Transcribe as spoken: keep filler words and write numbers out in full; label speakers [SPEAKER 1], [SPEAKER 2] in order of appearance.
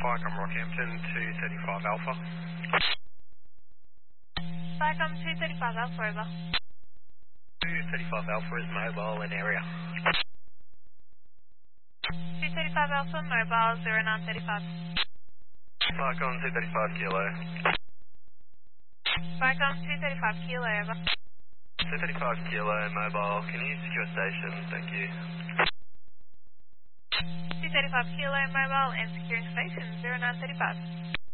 [SPEAKER 1] Vicom Rockhampton, two thirty-five Alpha.
[SPEAKER 2] Vicom two thirty-five Alpha, over.
[SPEAKER 1] two thirty-five Alpha is mobile in area.
[SPEAKER 2] two thirty-five Alpha, mobile, zero nine thirty-five.
[SPEAKER 1] Vicom two thirty-five Kilo.
[SPEAKER 2] Vicom two thirty-five Kilo, over.
[SPEAKER 1] two thirty-five Kilo, mobile, can you secure station? Thank you.
[SPEAKER 2] two thirty-five Kilo, mobile, and securing station, zero nine thirty-five.